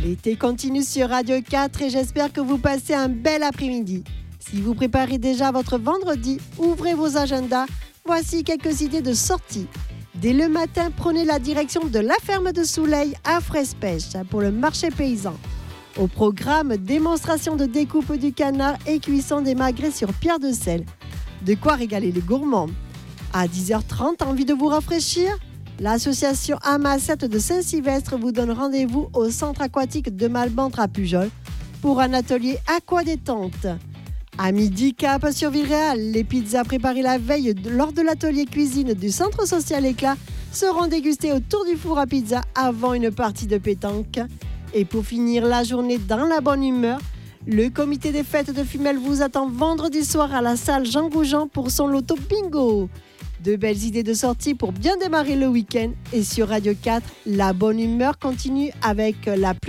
L'été continue sur Radio 4 et j'espère que vous passez un bel après-midi. Si vous préparez déjà votre vendredi, ouvrez vos agendas. Voici quelques idées de sortie. Dès le matin, prenez la direction de la ferme de Souleil à Fraise-Pêche pour le marché paysan. Au programme, démonstration de découpe du canard et cuisson des magrets sur pierre de sel. De quoi régaler les gourmands. À 10h30, envie de vous rafraîchir ? L'association Amassette de Saint-Sylvestre vous donne rendez-vous au centre aquatique de Malbantre à Pujol pour un atelier aquadétente. À midi, cap sur Villeréal, les pizzas préparées la veille lors de l'atelier cuisine du centre social Éclat seront dégustées autour du four à pizza avant une partie de pétanque. Et pour finir la journée dans la bonne humeur, le comité des fêtes de Fumel vous attend vendredi soir à la salle Jean Goujon pour son loto bingo. De belles idées de sortie pour bien démarrer le week-end. Et sur Radio 4, la bonne humeur continue avec la plus